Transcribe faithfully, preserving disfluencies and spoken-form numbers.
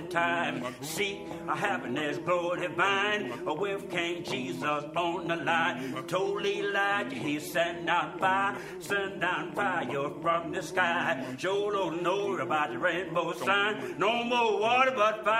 the time. Seek a happiness, glory divine, with King Jesus on the line. Told Elijah he sent down fire, sent down fire from the sky. Sure don't know about the rainbow sign. No more water but fire.